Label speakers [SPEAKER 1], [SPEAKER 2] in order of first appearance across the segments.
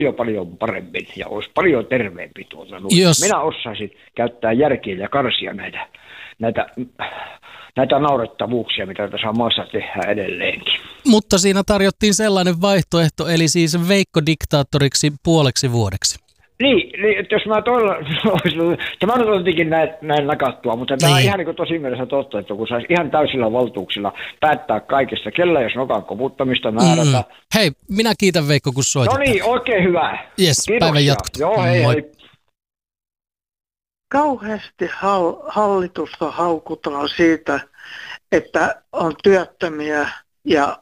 [SPEAKER 1] paljon paremmin ja olisi paljon terveempi Minä osaisin käyttää järkeä ja karsia näitä naurettavuuksia, mitä tässä maassa tehdään edelleenkin.
[SPEAKER 2] Mutta siinä tarjottiin sellainen vaihtoehto, eli siis Veikko diktaattoriksi puoleksi vuodeksi.
[SPEAKER 1] Niin, että jos mä tämä on jotenkin näin nakattua, mutta tämä on ihan niin tosi mielessä totta, että kun saisi ihan täysillä valtuuksilla päättää kaikesta, kellä jos nokan koputtamista määrätä.
[SPEAKER 2] Hei, minä kiitän Veikko, kun soitit.
[SPEAKER 1] No niin, oikein hyvä.
[SPEAKER 2] Jes, päivän jatkot.
[SPEAKER 1] Joo, hei.
[SPEAKER 3] Kauheasti hallitusta haukutaan siitä, että on työttömiä ja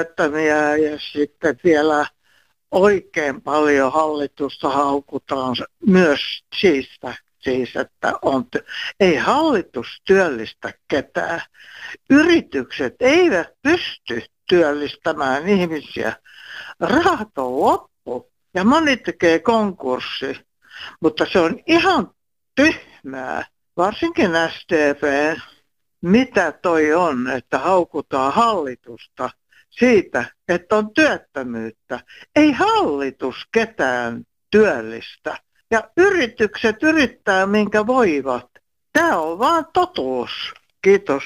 [SPEAKER 3] sitten vielä oikein paljon hallitusta haukutaan myös siitä, että ei hallitus työllistä ketään. Yritykset eivät pysty työllistämään ihmisiä. Rahat on loppu ja moni tekee konkurssi, mutta se on ihan tyhmää, varsinkin SDP, mitä toi on, että haukutaan hallitusta siitä, että on työttömyyttä. Ei hallitus ketään työllistä. Ja yritykset yrittää minkä voivat. Tämä on vaan totuus. Kiitos.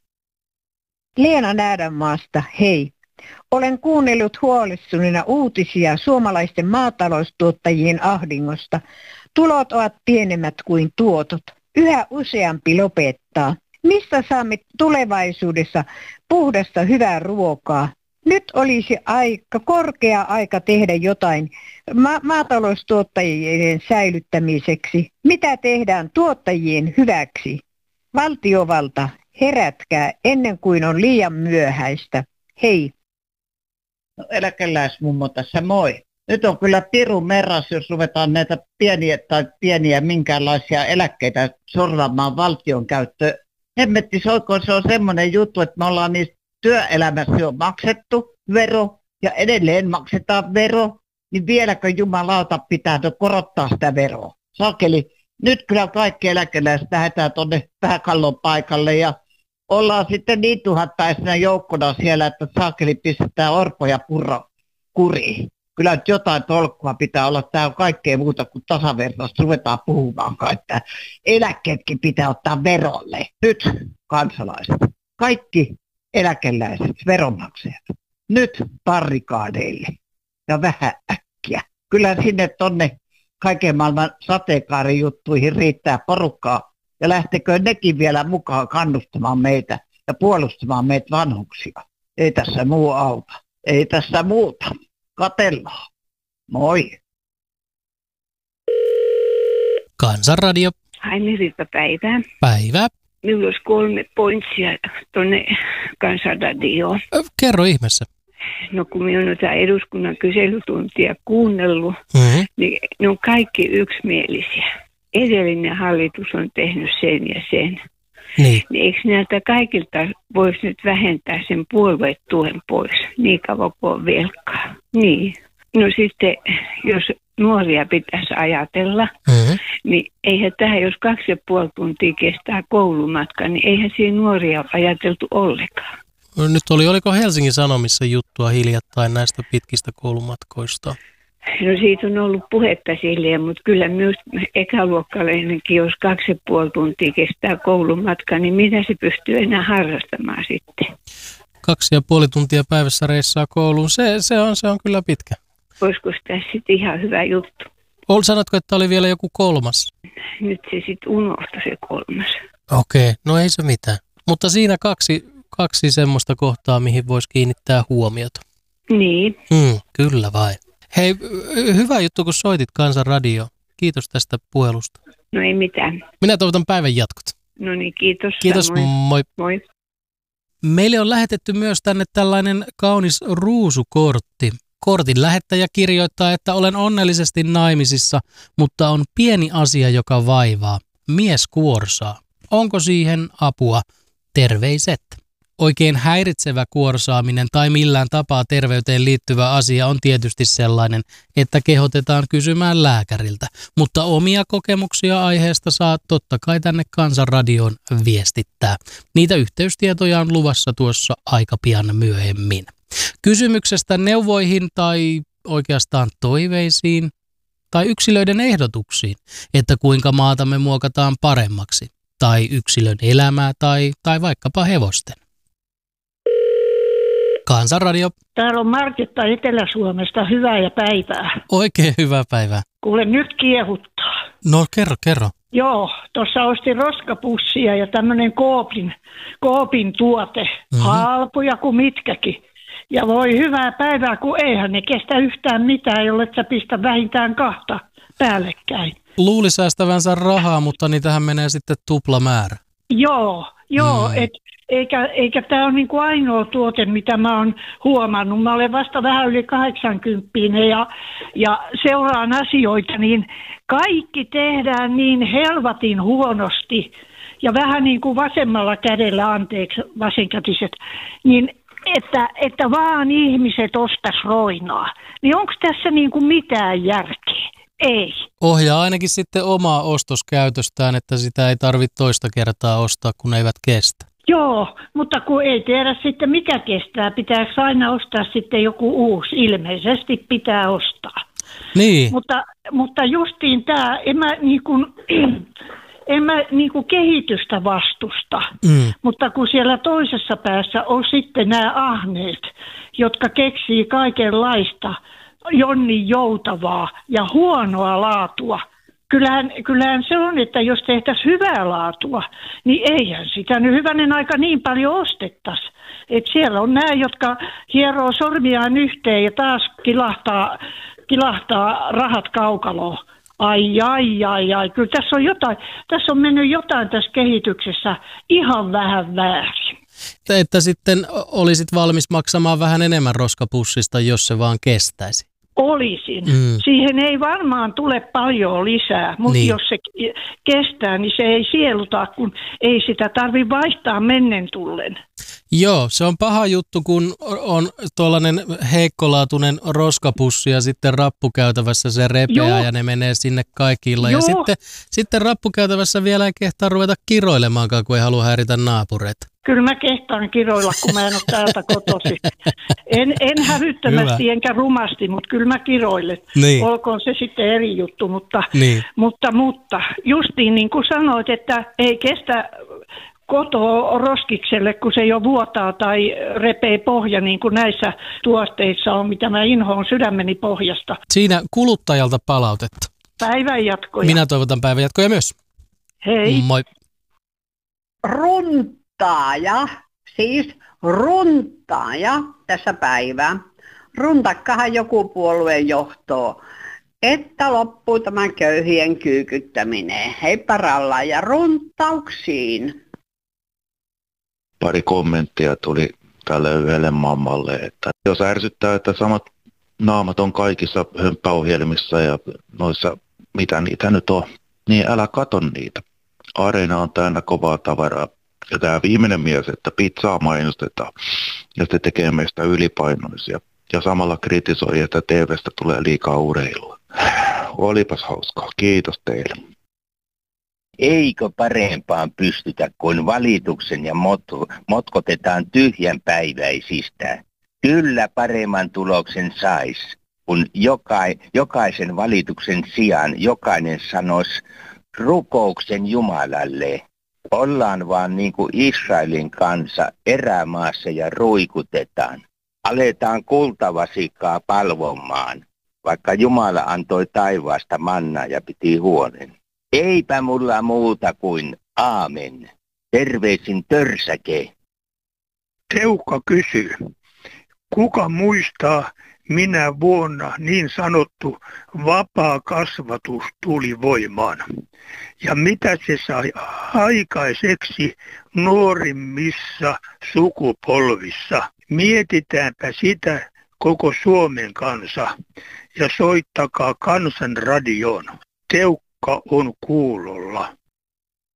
[SPEAKER 4] Leena Näädänmaasta, hei. Olen kuunnellut huolestuneena uutisia suomalaisten maataloustuottajien ahdingosta. Tulot ovat pienemmät kuin tuotot. Yhä useampi lopettaa. Mistä saamme tulevaisuudessa puhdasta hyvää ruokaa? Nyt olisi korkea aika tehdä jotain maataloustuottajien säilyttämiseksi. Mitä tehdään tuottajien hyväksi? Valtiovalta, herätkää ennen kuin on liian myöhäistä. Hei.
[SPEAKER 5] No, eläkeläismummo tässä, moi. Nyt on kyllä piru merras, jos ruvetaan näitä pieniä minkäänlaisia eläkkeitä sorvaamaan valtion käyttöön. Hemmetti soikoon, se on semmoinen juttu, että me ollaan niistä työelämässä jo maksettu vero ja edelleen maksetaan vero, niin vieläkö jumalauta pitää korottaa sitä veroa? Sakeli, nyt kyllä kaikki eläkeläiset lähdetään tuonne Pääkallon paikalle ja ollaan sitten niin tuhattaisena joukkona siellä, että sakeli pistetään Orpo ja Purro kuriin. Kyllä nyt jotain tolkkua pitää olla. Tämä on kaikkea muuta kuin tasavertaista. Ruvetaan puhumaan, että eläkkeetkin pitää ottaa verolle. Nyt kansalaiset, kaikki eläkeläiset, veronmaksajat, nyt barrikaadeille ja vähän äkkiä. Kyllä sinne tonne kaiken maailman sateenkaarijuttuihin riittää porukkaa. Ja lähtekö nekin vielä mukaan kannustamaan meitä ja puolustamaan meitä vanhuksia. Ei tässä muu auta. Ei tässä muuta. Katellaan. Moi.
[SPEAKER 2] Kansanradio.
[SPEAKER 6] Haini Riitta-päivää.
[SPEAKER 2] Päivää.
[SPEAKER 6] Minulla olisi 3 pointsia tuonne Kansanradioon.
[SPEAKER 2] Kerro ihmeessä.
[SPEAKER 6] No kun minä olen tätä eduskunnan kyselytuntia kuunnellut, niin ne on kaikki yksimielisiä. Edellinen hallitus on tehnyt sen ja sen. Niin eikö näiltä kaikilta voisi nyt vähentää sen puoluetuen pois niin kauan kuin on velkaa? Niin. No sitten, jos nuoria pitäisi ajatella, niin eihän tähän, jos 2,5 tuntia kestää koulumatka, niin eihän siinä nuoria ole ajateltu ollenkaan.
[SPEAKER 2] No nyt oliko Helsingin Sanomissa juttua hiljattain näistä pitkistä koulumatkoista?
[SPEAKER 6] No siitä on ollut puhetta silleen, mutta kyllä myös ekaluokkalainenkin, jos 2,5 tuntia kestää koulumatka, niin mitä se pystyy enää harrastamaan sitten?
[SPEAKER 2] 2,5 tuntia päivässä reissaa kouluun, se on kyllä pitkä.
[SPEAKER 6] Olisiko tässä sitten ihan hyvä juttu?
[SPEAKER 2] Sanotko, että oli vielä joku 3?
[SPEAKER 6] Nyt se sitten unohtui se 3.
[SPEAKER 2] Okei, no ei se mitään. Mutta siinä kaksi semmoista kohtaa, mihin voisi kiinnittää huomiota.
[SPEAKER 6] Niin.
[SPEAKER 2] Kyllä vain. Hei, hyvä juttu, kun soitit Kansanradioon. Kiitos tästä puhelusta.
[SPEAKER 6] No ei mitään.
[SPEAKER 2] Minä toivotan päivän jatkot.
[SPEAKER 6] No niin, kiitos.
[SPEAKER 2] Kiitos, moi.
[SPEAKER 6] Moi.
[SPEAKER 2] Meille on lähetetty myös tänne tällainen kaunis ruusukortti. Kortin lähettäjä kirjoittaa, että olen onnellisesti naimisissa, mutta on pieni asia, joka vaivaa. Mies kuorsaa. Onko siihen apua? Terveiset. Oikein häiritsevä kuorsaaminen tai millään tapaa terveyteen liittyvä asia on tietysti sellainen, että kehotetaan kysymään lääkäriltä, mutta omia kokemuksia aiheesta saa totta kai tänne Kansanradioon viestittää. Niitä yhteystietoja on luvassa tuossa aika pian myöhemmin. Kysymyksestä neuvoihin tai oikeastaan toiveisiin tai yksilöiden ehdotuksiin, että kuinka maatamme muokataan paremmaksi, tai yksilön elämää tai vaikkapa hevosten. Kansanradio.
[SPEAKER 7] Täällä on Markitta Etelä-Suomesta. Hyvää ja päivää.
[SPEAKER 2] Oikein hyvää päivää.
[SPEAKER 7] Kuule, nyt kiehuttaa.
[SPEAKER 2] No kerro.
[SPEAKER 7] Joo, tuossa ostin roskapussia ja tämmöinen Coopin tuote. Halpoja kuin mitkäkin. Ja voi hyvää päivää, kun eihän ne kestä yhtään mitään, jolle sä pistä vähintään 2 päällekkäin.
[SPEAKER 2] Luuli säästävänsä rahaa, mutta niitähän menee sitten tuplamäärä.
[SPEAKER 7] Joo, eikä tämä ole niinku ainoa tuote, mitä mä oon huomannut. Mä olen vasta vähän yli 80 ja seuraan asioita, niin kaikki tehdään niin helvatin huonosti ja vähän niin kuin vasemmalla kädellä, anteeksi vasenkätiset, niin että vaan ihmiset ostais roinaa. Niin onko tässä niin kuin mitään järkeä? Ei.
[SPEAKER 2] Ohjaa ainakin sitten omaa ostoskäytöstään, että sitä ei tarvitse toista kertaa ostaa, kun eivät kestä.
[SPEAKER 7] Joo, mutta kun ei tiedä sitten mikä kestää, pitääkö aina ostaa sitten joku uusi? Ilmeisesti pitää ostaa.
[SPEAKER 2] Niin.
[SPEAKER 7] Mutta justiin tämä, en mä niinku kehitystä vastusta, mutta kun siellä toisessa päässä on sitten nämä ahneet, jotka keksii kaikenlaista jonni joutavaa ja huonoa laatua. Kyllähän se on, että jos tehtäisiin hyvää laatua, niin eihän sitä nyt hyvänen aika niin paljon ostettaisi. Että siellä on nämä, jotka hieroo sormiaan yhteen ja taas kilahtaa rahat kaukaloon. Ai. Kyllä tässä on mennyt jotain tässä kehityksessä ihan vähän väärin.
[SPEAKER 2] Että sitten olisit valmis maksamaan vähän enemmän roskapussista, jos se vaan kestäisi.
[SPEAKER 7] Olisin. Siihen ei varmaan tule paljon lisää, mutta jos se kestää, niin se ei sieluta, kun ei sitä tarvitse vaihtaa mennen tullen.
[SPEAKER 2] Joo, se on paha juttu, kun on tuollainen heikkolaatuinen roskapussi ja sitten rappukäytävässä se repeää ja ne menee sinne kaikilla. Joo. Ja sitten rappukäytävässä vielä ei kehtaa ruveta kiroilemaankaan, kun ei halua häiritä naapureita.
[SPEAKER 7] Kyllä mä kehtaan kiroilla, kun mä en ole täältä kotoisin. En hävyttömästi enkä rumasti, mutta kyllä mä kiroilen. Niin. Olkoon se sitten eri juttu, mutta justiin niin kuin sanoit, että ei kestä kotoa roskikselle, kun se jo vuotaa tai repee pohja, niin kuin näissä tuotteissa on, mitä mä inhoon sydämeni pohjasta.
[SPEAKER 2] Siinä kuluttajalta palautetta.
[SPEAKER 7] Päivänjatkoja.
[SPEAKER 2] Minä toivotan päivänjatkoja myös.
[SPEAKER 7] Hei.
[SPEAKER 2] Moi.
[SPEAKER 5] Runtaaja tässä päivää. Runtakkahan joku puolueen johtoon, että loppuu tämän köyhien kyykyttäminen. Heippa rallaa ja runttauksiin.
[SPEAKER 8] Pari kommenttia tuli tälle yhdelle mammalle, että jos ärsyttää, että samat naamat on kaikissa hömppäohjelmissa ja noissa, mitä niitä nyt on, niin älä kato niitä. Areena on täynnä kovaa tavaraa. Ja tämä viimeinen mies, että pizzaa mainostetaan ja se tekee meistä ylipainoisia. Ja samalla kritisoi, että TV:stä tulee liikaa urheilua. Olipas hauskaa. Kiitos teille.
[SPEAKER 9] Eikö parempaan pystytä, kun valituksen ja motkotetaan tyhjänpäiväisistä? Kyllä paremman tuloksen sais, kun jokaisen valituksen sijaan jokainen sanoisi rukouksen Jumalalle. Ollaan vaan niin kuin Israelin kansa erämaassa ja ruikutetaan. Aletaan kultavasikkaa palvomaan, vaikka Jumala antoi taivaasta mannaa ja piti huolen. Eipä mulla muuta kuin aamen. Terveisin Törsäke.
[SPEAKER 10] Teukka kysyy, kuka muistaa minä vuonna niin sanottu vapaa kasvatus tuli voimaan? Ja mitä se sai aikaiseksi nuorimmissa sukupolvissa? Mietitäänpä sitä koko Suomen kansa ja soittakaa Kansanradioon. Teukka on kuulolla.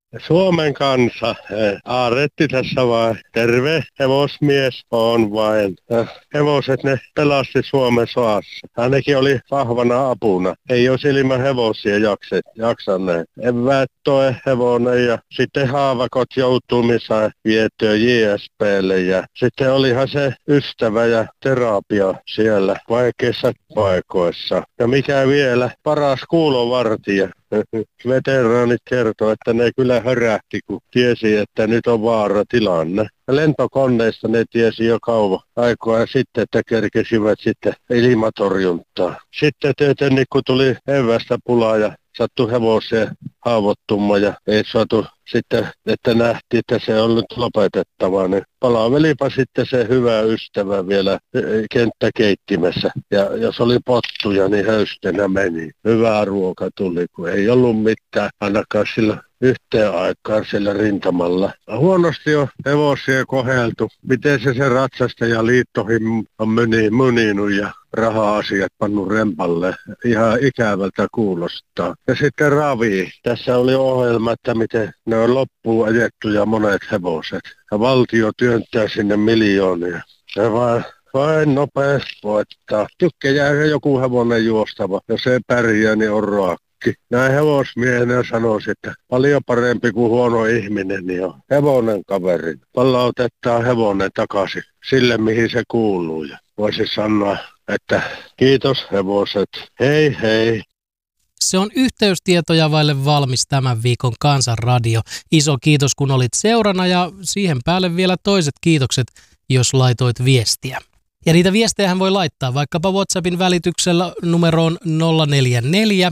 [SPEAKER 11] Suomen kansa, Aaretti tässä vaan, terve hevosmies on vain. Hevoset ne pelasti Suomen sodassa. Hänkin oli vahvana apuna. Ei olisi ilman hevosia jaksaneet. Eväät toi hevonen ja sitten haavakot joutumissa vietyä JSP:lle ja sitten olihan se ystävä ja terapia siellä vaikeissa paikoissa. Ja mikä vielä, paras kuulovartija. Veteraanit kertoo, että ne kyllä hörähti, kun tiesi, että nyt on vaaratilanne. Lentokoneista ne tiesi jo kauan aikaa sitten, että kerkesivät sitten ilmatorjuntaa. Sitten tietenkin, kun tuli evästä pulaa ja sattui hevoseen haavoittumaan ja ei saatu sitten, että nähtiin, että se on nyt lopetettava, niin palavelipa sitten se hyvä ystävä vielä kenttäkeittimessä. Ja jos oli pottuja, niin höystenä meni. Hyvää ruoka tuli, kun ei ollut mitään ainakaan sillä yhteen aikaan siellä rintamalla. Huonosti on hevosia koheltu. Miten se ratsastajaliittohin on muninut ja raha-asiat pannut rempalle. Ihan ikävältä kuulostaa. Ja sitten ravi. Tässä oli ohjelma, että miten ne on loppuun ajettuja monet hevoset. Ja valtio työntää sinne miljoonia. Se vain nopeasti voittaa. Tykkää joku hevonen juostava. Jos ei pärjää, niin on raakki. Näin hevosmiehenä sanoisi, että paljon parempi kuin huono ihminen, niin on hevonen kaveri. Palautetaan hevonen takaisin sille, mihin se kuuluu. Ja voisi sanoa, että kiitos hevoset. Hei hei.
[SPEAKER 2] Se on yhteystietoja vaille valmis tämän viikon Kansanradio. Iso kiitos, kun olit seurana ja siihen päälle vielä toiset kiitokset, jos laitoit viestiä. Ja niitä viestejähän voi laittaa vaikkapa WhatsAppin välityksellä numeroon 044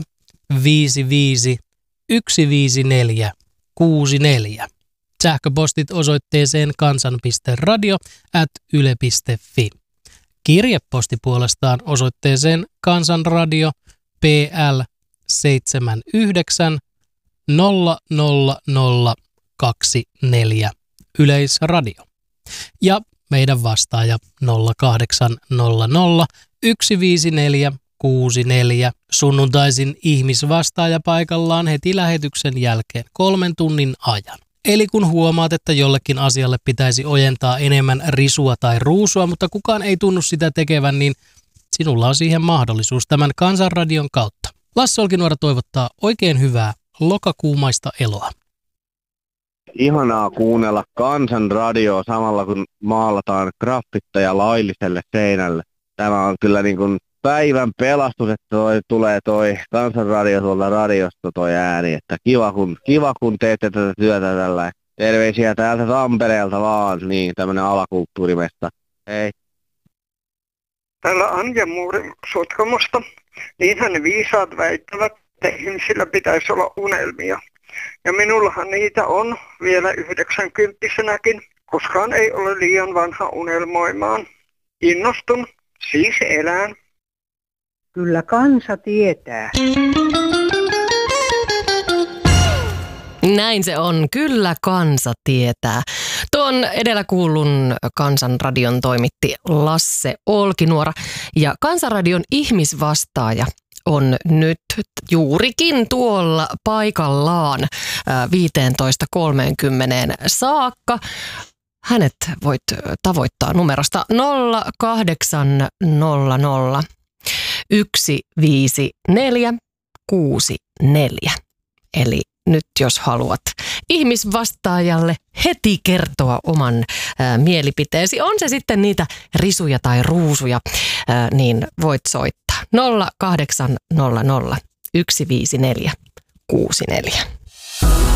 [SPEAKER 2] 55 154 64. Sähköpostit osoitteeseen kansan.radio@yle.fi. Kirjeposti puolestaan osoitteeseen Kansanradio PL 79 00024 Yleisradio. Ja meidän vastaaja 0800 154 64. Sunnuntaisin ihmisvastaaja paikallaan heti lähetyksen jälkeen 3 tunnin ajan. Eli kun huomaat, että jollekin asialle pitäisi ojentaa enemmän risua tai ruusua, mutta kukaan ei tunnu sitä tekevän, niin sinulla on siihen mahdollisuus tämän Kansanradion kautta. Lasse Olkinuora toivottaa oikein hyvää lokakuumaista eloa.
[SPEAKER 12] Ihanaa kuunnella Kansanradioa samalla kun maalataan graffitteja lailliselle seinälle. Tämä on kyllä niin kuin päivän pelastus, että tulee toi Kansanradio tuolta radiosta toi ääni, että kiva kun teette tätä työtä tällä. Terveisiä täältä Tampereelta vaan, niin tämmönen alakulttuurimesta. Hei.
[SPEAKER 3] Täällä Anja Muuri Sotkamosta. Niinhän ne viisaat väittävät, että ihmisillä pitäisi olla unelmia. Ja minullahan niitä on vielä 90-vuotiaanakin. Koskaan ei ole liian vanha unelmoimaan. Innostun, siis elän.
[SPEAKER 4] Kyllä kansa tietää.
[SPEAKER 13] Näin se on. Kyllä kansa tietää. Tuon edellä kuullun Kansanradion toimitti Lasse Olkinuora ja Kansanradion ihmisvastaaja on nyt juurikin tuolla paikallaan 15.30 saakka. Hänet voit tavoittaa numerosta 0800 154 64. Eli nyt jos haluat ihmisvastaajalle heti kertoa oman mielipiteesi, on se sitten niitä risuja tai ruusuja, niin voit soittaa 0800 154 64.